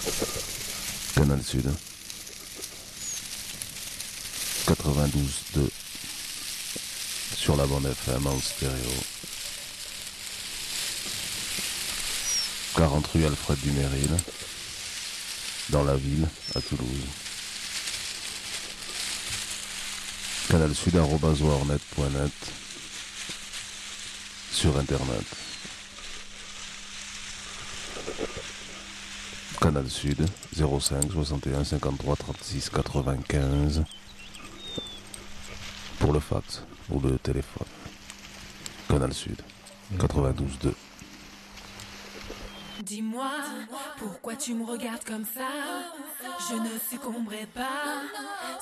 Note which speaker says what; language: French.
Speaker 1: Canal Sud 92.2 sur la bande FM en stéréo. 40 rue Alfred Duméril, dans la ville, à Toulouse. canalsud@warnet.net sur internet. Canal Sud 05 61 53 36 95 pour le fax ou le téléphone. Canal Sud 92.2.
Speaker 2: Dis-moi, pourquoi tu me regardes comme ça? Je ne succomberai pas.